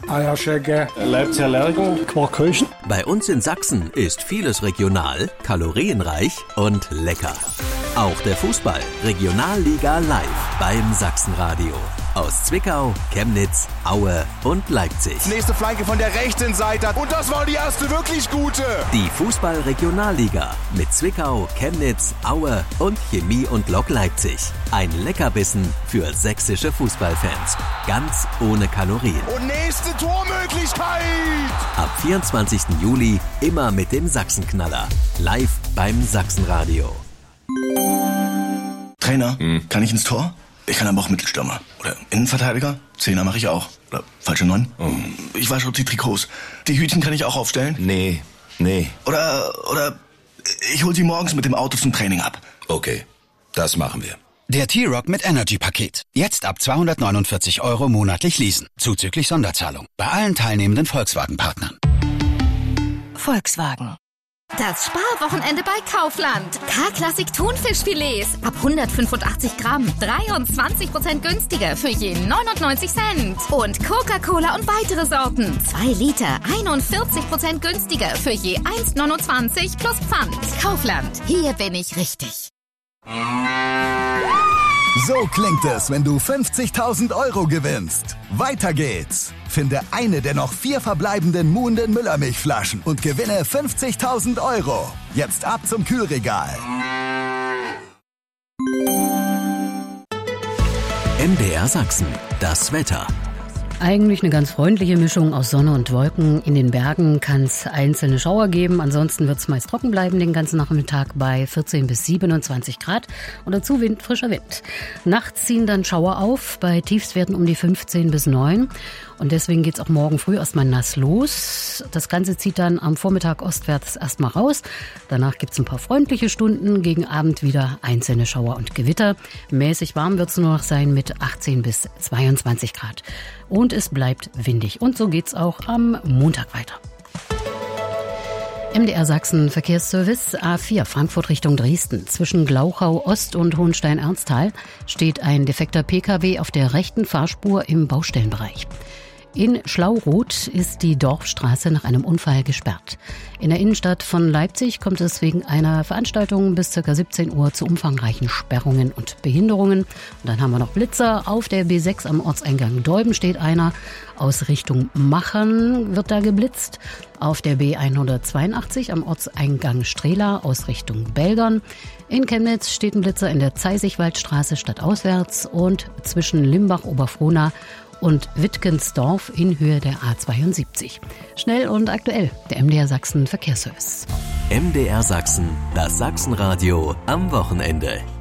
Eierschecke, Leipziger Lerchen, Quarkhöchen. Bei uns in Sachsen ist vieles regional, kalorienreich und lecker. Auch der Fußball Regionalliga live beim Sachsenradio. Aus Zwickau, Chemnitz, Aue und Leipzig. Nächste Flanke von der rechten Seite. Und das war die erste wirklich gute. Die Fußball-Regionalliga mit Zwickau, Chemnitz, Aue und Chemie und Lok Leipzig. Ein Leckerbissen für sächsische Fußballfans. Ganz ohne Kalorien. Und nächste Tormöglichkeit. Ab 24. Juli immer mit dem Sachsenknaller. Live beim Sachsenradio. Trainer, kann ich ins Tor? Ich kann aber auch Mittelstürmer. Oder Innenverteidiger? Zehner mache ich auch. Oder falsche 9? Ich wasche die Trikots. Die Hütchen kann ich auch aufstellen? Nee. Oder ich hol sie morgens mit dem Auto zum Training ab. Okay, das machen wir. Der T-Roc mit Energy-Paket. Jetzt ab 249 € monatlich leasen. Zuzüglich Sonderzahlung. Bei allen teilnehmenden Volkswagen-Partnern. Volkswagen. Das Sparwochenende bei Kaufland. K-Klassik Thunfischfilets. Ab 185 Gramm. 23% günstiger für je 99 Cent. Und Coca-Cola und weitere Sorten. 2 Liter. 41% günstiger für je 1,29 plus Pfand. Kaufland. Hier bin ich richtig. So klingt es, wenn du 50.000 € gewinnst. Weiter geht's. Finde eine der noch 4 verbleibenden Muhnden Müllermilchflaschen und gewinne 50.000 €. Jetzt ab zum Kühlregal. MDR Sachsen, das Wetter. Eigentlich eine ganz freundliche Mischung aus Sonne und Wolken. In den Bergen kann es einzelne Schauer geben. Ansonsten wird es meist trocken bleiben den ganzen Nachmittag bei 14 bis 27 Grad. Und dazu frischer Wind. Nachts ziehen dann Schauer auf bei Tiefstwerten um die 15 bis 9. Und deswegen geht's auch morgen früh erstmal nass los. Das Ganze zieht dann am Vormittag ostwärts erstmal raus. Danach gibt's ein paar freundliche Stunden. Gegen Abend wieder einzelne Schauer und Gewitter. Mäßig warm wird's nur noch sein mit 18 bis 22 Grad. Und es bleibt windig. Und so geht's auch am Montag weiter. MDR Sachsen Verkehrsservice A4 Frankfurt Richtung Dresden. Zwischen Glauchau Ost und Hohenstein-Ernsthal steht ein defekter Pkw auf der rechten Fahrspur im Baustellenbereich. In Schlauroth ist die Dorfstraße nach einem Unfall gesperrt. In der Innenstadt von Leipzig kommt es wegen einer Veranstaltung bis ca. 17 Uhr zu umfangreichen Sperrungen und Behinderungen. Und dann haben wir noch Blitzer. Auf der B6 am Ortseingang Deuben steht einer. Aus Richtung Machern wird da geblitzt. Auf der B182 am Ortseingang Strehla aus Richtung Belgern. In Chemnitz steht ein Blitzer in der Zeisigwaldstraße stadtauswärts und zwischen Limbach-Oberfrohna und Wittgensdorf in Höhe der A72. Schnell und aktuell, der MDR Sachsen Verkehrsservice. MDR Sachsen, das Sachsenradio am Wochenende.